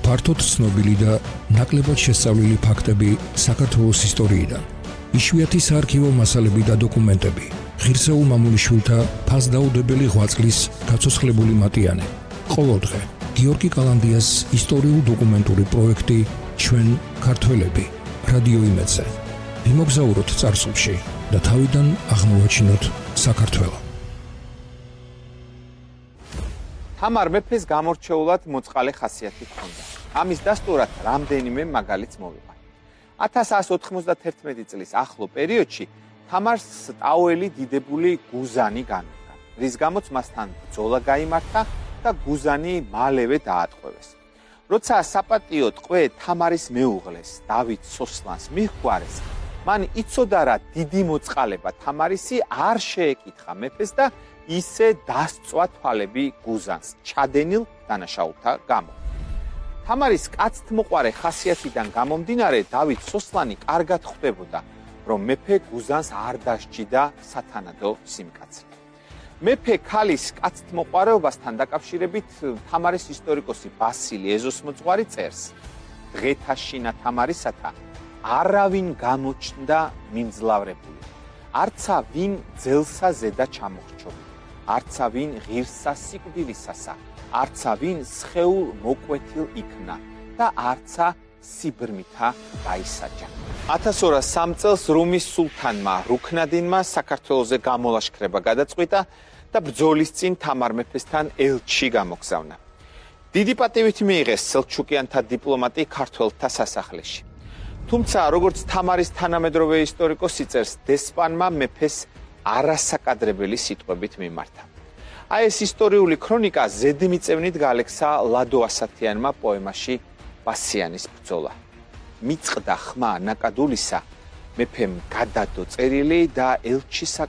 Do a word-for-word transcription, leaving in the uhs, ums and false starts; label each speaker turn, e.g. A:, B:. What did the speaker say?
A: ფართოდ ცნობილი და ნაკლებად შესწავლილი ფაქტები საქართველოს ისტორიიდან. იშვიათი საარქივო მასალები და დოკუმენტები. ღირსეულ მამულიშვილთა ფასდაუდებელი ღვაწლის გაცოცხლებული მატიანე. ყოველდღე გიორგი კალანდიას ისტორიულ-დოკუმენტური პროექტი ჩვენ ქართველები რადიო იმედზე. ვიმოგზაუროთ წარსულში და თავიდან აღმოვაჩინოთ საქართველო.
B: თამარ მეფეს გამორჩეულად მოწყალე ხასიათი ჰქონდა. ამის დასტურად რამდენიმე მაგალითს მოვიყვანე. ათას ათას ოთხმოცდათერთმეტი წლის ახლო პერიოდში თამარს ტაოელი დიდებული გუზანი განუდგა, რის გამოც მასთან ბრძოლა გაიმართა და გუზანი მალევე დაატყვევეს. როცა საპატიო ტყვე თამარის მეუღლეს დავით სოსლანს მიჰგვარეს, მან იცოდა რა დიდი მოწყალება თამარისი არ შეეკითხა მეფეს და ისე დასწვა თვალები გუზანს ჩადენილ დანაშაულთა გამო. თამარის კაცთმოყვარე ხასიათიდან გამომდინარე დავით სოსლანი კარგად ხვდებოდა, რომ მეფე გუზანს არ დასჯიდა სათანადო სიმკაცრე. მეფე ქალის კაცთმოყვარეობასთან დაკავშირებით თამარის ისტორიკოსი ბასილი ეზოსმოძღვარი წერს: დღეთა შინა თამარისათა არავინ გამოჩნდა მიმძლავრებული, არცა ვინ ძელსა ზედა ჩამოხრჩობი, არცა ვინ ღირსა სიკვდილისასა, არცა ვინ სხეულ მოკვეთილ იქნა და არცა სიბრმითა დაისაჯა. ათას ორას სამ წელს რუმის სულთანმა რუქნადინმა საქართველოზე გამოლაშქრება გადაწყვიტა და ბრძოლის წინ თამარ მეფესთან ელჩი გამოგზავნა. დიდი პატივით მიიღეს სელჩუკიანთა დიპლომატი ქართველთა სასახლეში. თუმცა როგორც თამარის თანამედროვე ისტორიკოსი წერს, დესპანმა მეფეს არასაკადრებელი სიტყვებით მიმართა. აი ეს ისტორიული ქრონიკა ზედმიწევნით გაალექცა ლადო ასათიანმა პოემაში ბასიანის ბრძოლა. მიწყდა ხმა ნაკადულისა, მეფემ გადადო წერილი და ელჩისა